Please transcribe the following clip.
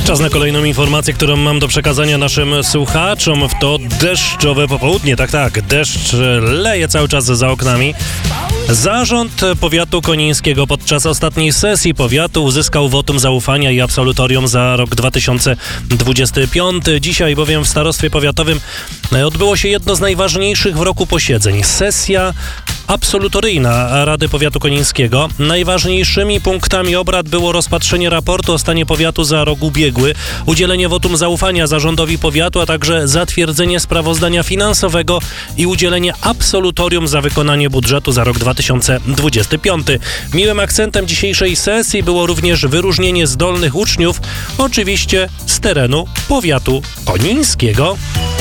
Czas na kolejną informację, którą mam do przekazania naszym słuchaczom. W to deszczowe popołudnie. Tak, deszcz leje cały czas za oknami. Zarząd powiatu konińskiego podczas ostatniej sesji powiatu uzyskał wotum zaufania i absolutorium za rok 2025. Dzisiaj bowiem w starostwie powiatowym odbyło się jedno z najważniejszych w roku posiedzeń. Sesja absolutoryjna Rady Powiatu Konińskiego. Najważniejszymi punktami obrad było rozpatrzenie raportu o stanie powiatu za rok ubiegły, udzielenie wotum zaufania zarządowi powiatu, a także zatwierdzenie sprawozdania finansowego i udzielenie absolutorium za wykonanie budżetu za rok 2025. Miłym akcentem dzisiejszej sesji było również wyróżnienie zdolnych uczniów, oczywiście z terenu powiatu konińskiego.